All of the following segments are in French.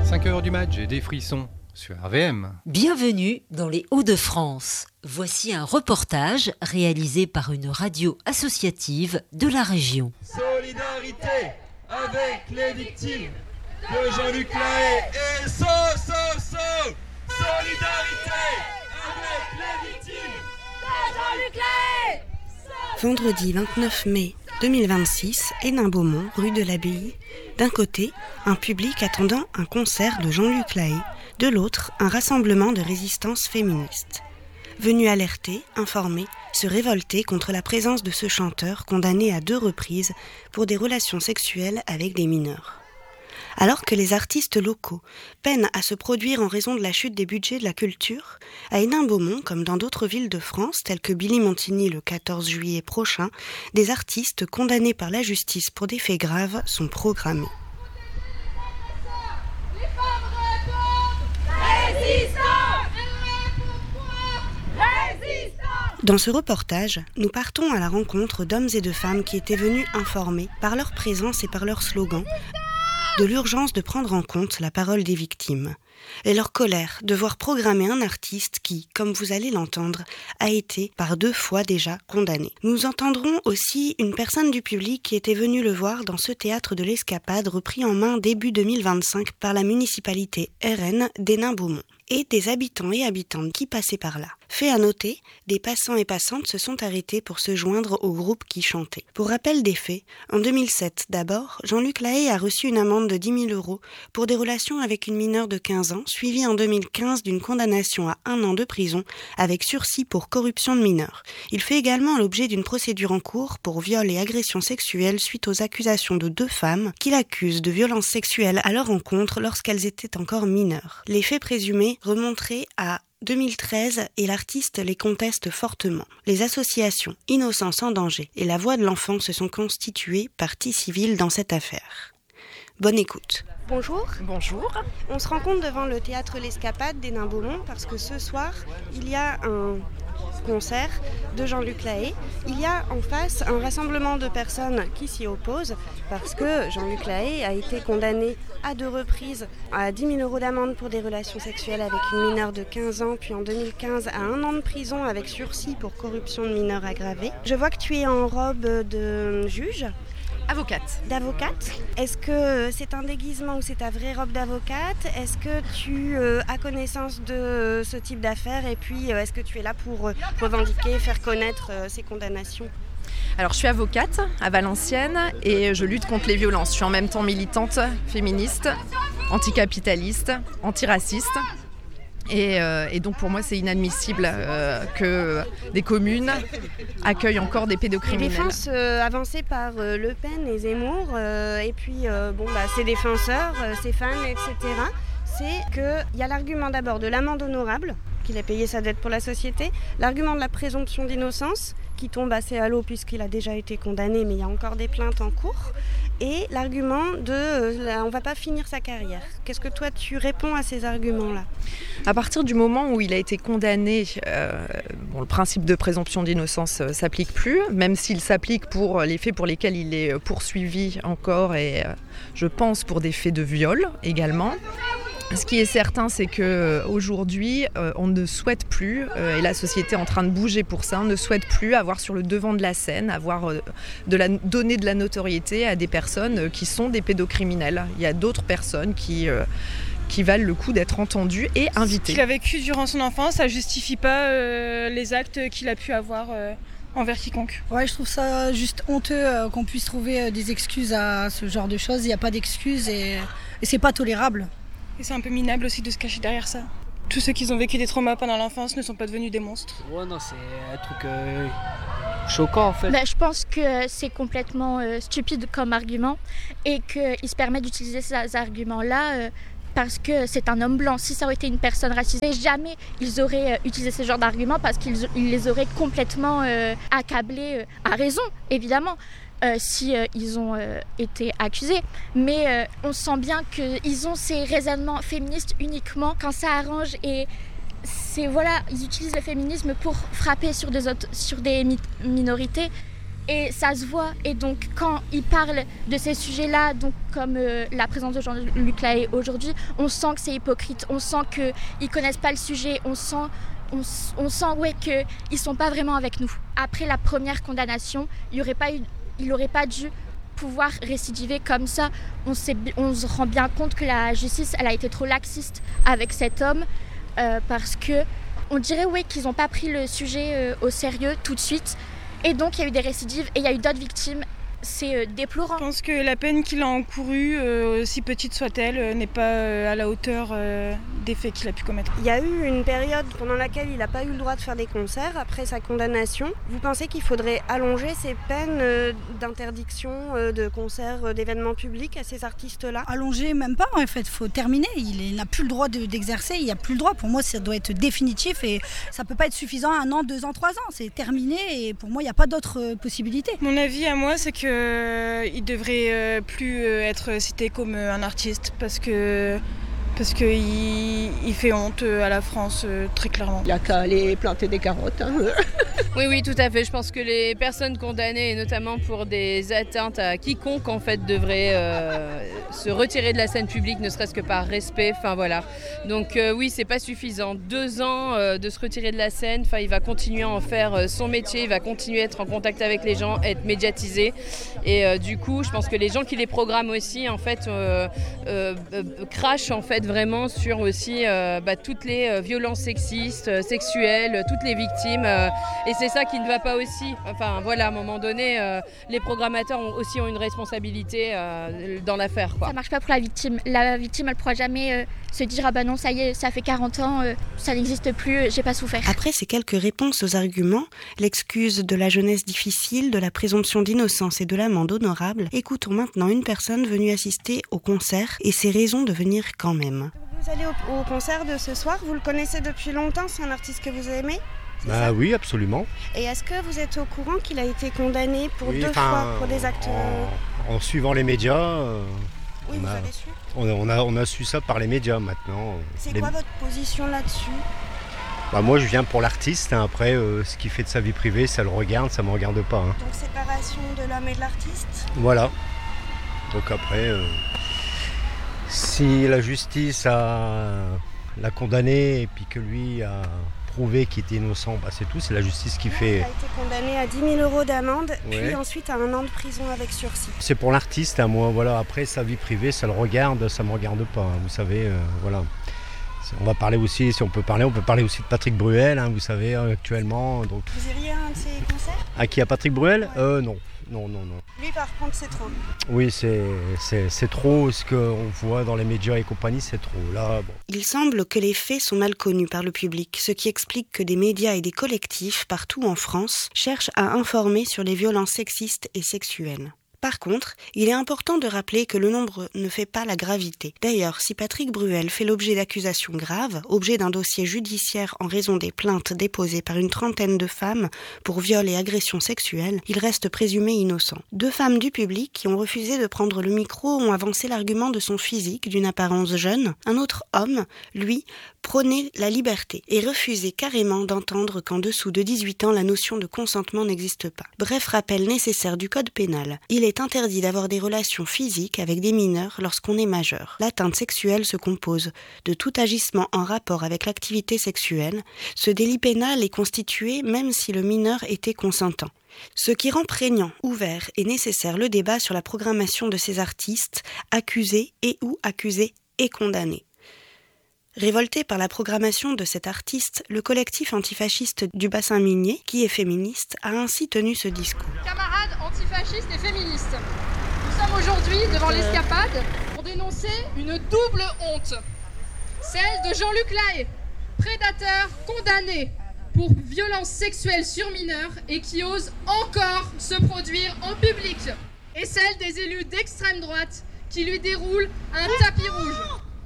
5h du match, j'ai des frissons sur RVM. Bienvenue dans les Hauts-de-France. Voici un reportage réalisé par une radio associative de la région. Solidarité avec les victimes de Jean-Luc Lahaye et Solidarité avec les victimes de Jean-Luc Lahaye. Vendredi 29 mai 2026, Hénin-Beaumont, rue de l'Abbaye. D'un côté, un public attendant un concert de Jean-Luc Lahaye. De l'autre, un rassemblement de résistance féministe. Venus alerter, informer, se révolter contre la présence de ce chanteur condamné à 2 reprises pour des relations sexuelles avec des mineurs. Alors que les artistes locaux peinent à se produire en raison de la chute des budgets de la culture, à Hénin-Beaumont, comme dans d'autres villes de France, telles que Billy-Montigny le 14 juillet prochain, des artistes condamnés par la justice pour des faits graves sont programmés. Dans ce reportage, nous partons à la rencontre d'hommes et de femmes qui étaient venus informer, par leur présence et par leur slogan, de l'urgence de prendre en compte la parole des victimes, et leur colère de voir programmer un artiste qui, comme vous allez l'entendre, a été par 2 fois déjà condamné. Nous entendrons aussi une personne du public qui était venue le voir dans ce théâtre de l'Escapade repris en main début 2025 par la municipalité RN d'Hénin-Beaumont, et des habitants et habitantes qui passaient par là. Fait à noter, des passants et passantes se sont arrêtés pour se joindre au groupe qui chantait. Pour rappel des faits, en 2007 d'abord, Jean-Luc Lahaye a reçu une amende de 10 000 € pour des relations avec une mineure de 15 ans, suivie en 2015 d'une condamnation à 1 an de prison avec sursis pour corruption de mineurs. Il fait également l'objet d'une procédure en cours pour viol et agression sexuelle suite aux accusations de 2 femmes qui l'accusent de violences sexuelles à leur encontre lorsqu'elles étaient encore mineures. Les faits présumés remonteraient à 2013 et l'artiste les conteste fortement. Les associations Innocence en danger et La Voix de l'enfant se sont constituées partie civile dans cette affaire. Bonne écoute. Bonjour. Bonjour. On se rencontre devant le théâtre L'Escapade d'Hénin-Beaumont parce que ce soir, il y a un concert de Jean-Luc Lahaye. Il y a en face un rassemblement de personnes qui s'y opposent parce que Jean-Luc Lahaye a été condamné à 2 reprises à 10 000 € d'amende pour des relations sexuelles avec une mineure de 15 ans, puis en 2015 à 1 an de prison avec sursis pour corruption de mineurs aggravée. Je vois que tu es en robe de juge. D'avocate. Est-ce que c'est un déguisement ou c'est ta vraie robe d'avocate ? Est-ce que tu as connaissance de ce type d'affaires ? Et puis, est-ce que tu es là pour revendiquer, faire connaître ces condamnations ? Alors, je suis avocate à Valenciennes et je lutte contre les violences. Je suis en même temps militante, féministe, anticapitaliste, antiraciste. Et donc pour moi c'est inadmissible que des communes accueillent encore des pédocriminels. Les défenses avancées par Le Pen et Zemmour, et puis ces défenseurs, ces fans, etc., c'est qu'il y a l'argument d'abord de l'amende honorable, qu'il a payé sa dette pour la société, l'argument de la présomption d'innocence, qui tombe assez à l'eau puisqu'il a déjà été condamné, mais il y a encore des plaintes en cours, et l'argument de on ne va pas finir sa carrière. Qu'est-ce que toi tu réponds à ces arguments-là ? À partir du moment où il a été condamné, le principe de présomption d'innocence s'applique plus, même s'il s'applique pour les faits pour lesquels il est poursuivi encore, et je pense pour des faits de viol également. Ce qui est certain, c'est qu'aujourd'hui, on ne souhaite plus, et la société est en train de bouger pour ça, on ne souhaite plus avoir sur le devant de la scène, donner de la notoriété à des personnes qui sont des pédocriminels. Il y a d'autres personnes qui valent le coup d'être entendues et invitées. Ce qu'il a vécu durant son enfance, ça ne justifie pas les actes qu'il a pu avoir envers quiconque. Ouais, je trouve ça juste honteux qu'on puisse trouver des excuses à ce genre de choses. Il n'y a pas d'excuses et c'est pas tolérable. Et c'est un peu minable aussi de se cacher derrière ça. Tous ceux qui ont vécu des traumas pendant l'enfance ne sont pas devenus des monstres. Ouais, non, c'est un truc choquant en fait. Je pense que c'est complètement stupide comme argument et qu'il se permet d'utiliser ces arguments-là parce que c'est un homme blanc. Si ça aurait été une personne racisée, jamais ils auraient utilisé ce genre d'arguments parce qu'ils les auraient complètement accablés, à raison évidemment. Si ils ont été accusés. Mais on sent bien qu'ils ont ces raisonnements féministes uniquement quand ça arrange et ils utilisent le féminisme pour frapper sur des minorités et ça se voit. Et donc quand il parle de ces sujets-là, donc comme la présence de Jean-Luc Lahaye aujourd'hui, on sent que c'est hypocrite, on sent qu'ils ne connaissent pas le sujet, on sent qu'ils ne sont pas vraiment avec nous. Après la première condamnation, il n'aurait pas dû pouvoir récidiver comme ça. On se rend bien compte que la justice, elle a été trop laxiste avec cet homme parce que on dirait qu'ils n'ont pas pris le sujet au sérieux tout de suite. Et donc il y a eu des récidives et il y a eu d'autres victimes. C'est déplorant. Je pense que la peine qu'il a encourue, aussi petite soit-elle, n'est pas à la hauteur des faits qu'il a pu commettre. Il y a eu une période pendant laquelle il n'a pas eu le droit de faire des concerts après sa condamnation. Vous pensez qu'il faudrait allonger ces peines d'interdiction de concerts, d'événements publics à ces artistes-là ? Allonger, même pas, en fait, il faut terminer. Il n'a plus le droit d'exercer, il n'y a plus le droit. Pour moi, ça doit être définitif et ça ne peut pas être suffisant 1 an, 2 ans, 3 ans. C'est terminé et pour moi, il n'y a pas d'autre possibilité. Mon avis à moi, c'est qu'il devrait plus être cité comme un artiste parce qu'il fait honte à la France, très clairement. Il n'y a qu'à aller planter des carottes. Oui, tout à fait. Je pense que les personnes condamnées, et notamment pour des atteintes à quiconque, en fait, devraient se retirer de la scène publique, ne serait-ce que par respect. Enfin, voilà. Donc oui, c'est pas suffisant. 2 ans de se retirer de la scène. Enfin, il va continuer à en faire son métier. Il va continuer à être en contact avec les gens, être médiatisé. Et du coup, je pense que les gens qui les programment aussi, en fait, crachent en fait vraiment sur aussi toutes les violences sexistes, sexuelles, toutes les victimes. Et c'est ça qui ne va pas aussi. Enfin voilà, à un moment donné, les programmateurs ont une responsabilité dans l'affaire, quoi. Ça marche pas pour la victime. La victime, elle pourra jamais se dire ah bah non, ça y est, ça fait 40 ans, ça n'existe plus, j'ai pas souffert. Après ces quelques réponses aux arguments, l'excuse de la jeunesse difficile, de la présomption d'innocence et de l'amende honorable, écoutons maintenant une personne venue assister au concert et ses raisons de venir quand même. Vous allez au concert de ce soir, vous le connaissez depuis longtemps, c'est un artiste que vous aimez ? Oui, absolument. Et est-ce que vous êtes au courant qu'il a été condamné pour 2 fois pour des actes... En suivant les médias, vous avez su ? On a su ça par les médias maintenant. C'est quoi votre position là-dessus ? Moi je viens pour l'artiste, après ce qu'il fait de sa vie privée, ça le regarde, ça me regarde pas. Donc séparation de l'homme et de l'artiste ? Voilà. Donc après, si la justice l'a condamné et puis que lui a prouvé qu'il était innocent, c'est tout, c'est la justice qui fait... Il a été condamné à 10 000 € d'amende, puis ensuite à 1 an de prison avec sursis. C'est pour l'artiste, moi, voilà. Après sa vie privée, ça le regarde, ça me regarde pas, vous savez, voilà. On va parler aussi, si on peut parler aussi de Patrick Bruel, vous savez, actuellement. Donc... Vous iriez à un de ses concerts ? À qui, à Patrick Bruel ? Non. Lui par contre c'est trop. Oui, c'est trop, ce qu'on voit dans les médias et compagnie, c'est trop. Là, bon. Il semble que les faits sont mal connus par le public, ce qui explique que des médias et des collectifs partout en France cherchent à informer sur les violences sexistes et sexuelles. Par contre, il est important de rappeler que le nombre ne fait pas la gravité. D'ailleurs, si Patrick Bruel fait l'objet d'accusations graves, objet d'un dossier judiciaire en raison des plaintes déposées par une 30aine de femmes pour viol et agressions sexuelles, il reste présumé innocent. 2 femmes du public qui ont refusé de prendre le micro ont avancé l'argument de son physique, d'une apparence jeune. Un autre homme, lui, prônait la liberté et refusait carrément d'entendre qu'en dessous de 18 ans, la notion de consentement n'existe pas. Bref, rappel nécessaire du code pénal. Il est interdit d'avoir des relations physiques avec des mineurs lorsqu'on est majeur. L'atteinte sexuelle se compose de tout agissement en rapport avec l'activité sexuelle. Ce délit pénal est constitué même si le mineur était consentant. Ce qui rend prégnant, ouvert et nécessaire le débat sur la programmation de ces artistes, accusés et condamnés. Révolté par la programmation de cet artiste, le collectif antifasciste du bassin minier, qui est féministe, a ainsi tenu ce discours. Camarades antifascistes et féministes, nous sommes aujourd'hui devant l'escapade pour dénoncer une double honte. Celle de Jean-Luc Lahaye, prédateur condamné pour violences sexuelles sur mineurs et qui ose encore se produire en public. Et celle des élus d'extrême droite qui lui déroulent un tapis rouge.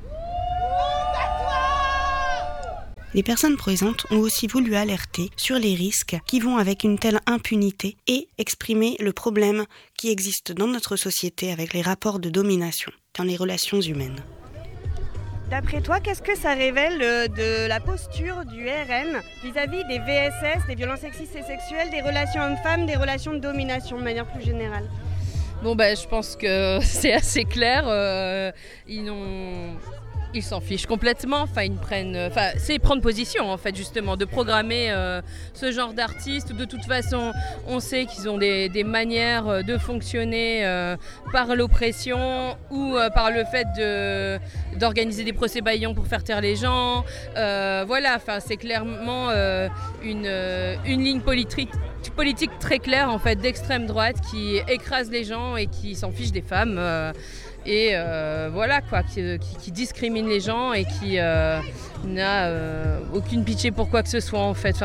Les personnes présentes ont aussi voulu alerter sur les risques qui vont avec une telle impunité et exprimer le problème qui existe dans notre société avec les rapports de domination dans les relations humaines. D'après toi, qu'est-ce que ça révèle de la posture du RN vis-à-vis des VSS, des violences sexistes et sexuelles, des relations hommes-femmes, des relations de domination de manière plus générale ? Bon, je pense que c'est assez clair. Ils s'en fichent complètement. C'est prendre position en fait, justement, de programmer ce genre d'artistes. De toute façon, on sait qu'ils ont des manières de fonctionner par l'oppression ou par le fait d'organiser des procès bâillons pour faire taire les gens. C'est clairement une ligne politique très claire en fait, d'extrême droite qui écrase les gens et qui s'en fiche des femmes. Qui discrimine les gens et qui n'a aucune pitié pour quoi que ce soit en fait.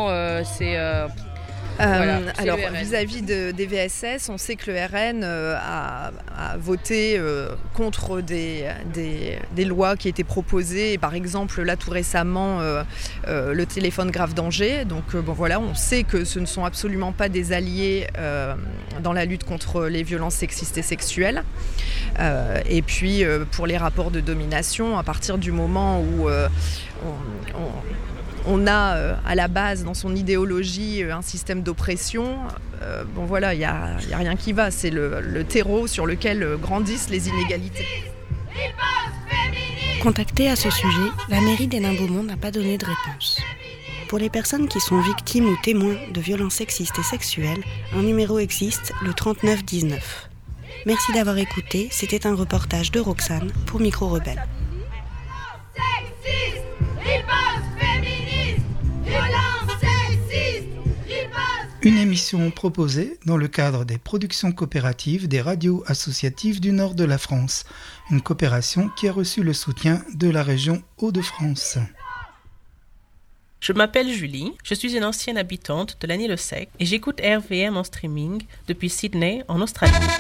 Alors vis-à-vis des VSS, on sait que le RN a voté contre des lois qui étaient proposées, et par exemple là tout récemment le téléphone grave danger. Donc on sait que ce ne sont absolument pas des alliés dans la lutte contre les violences sexistes et sexuelles. Et puis pour les rapports de domination, à partir du moment où on a à la base dans son idéologie un système d'oppression, il n'y a rien qui va. C'est le terreau sur lequel grandissent les inégalités. Contactée à ce sujet, la mairie d'Hénin-Beaumont n'a pas donné de réponse. Pour les personnes qui sont victimes ou témoins de violences sexistes et sexuelles, un numéro existe, le 3919. Merci d'avoir écouté, c'était un reportage de Roxane pour Micro Rebelle. Une émission proposée dans le cadre des productions coopératives des radios associatives du nord de la France, une coopération qui a reçu le soutien de la région Hauts-de-France. Je m'appelle Julie, je suis une ancienne habitante de l'Annie-le-Sec et j'écoute RVM en streaming depuis Sydney en Australie.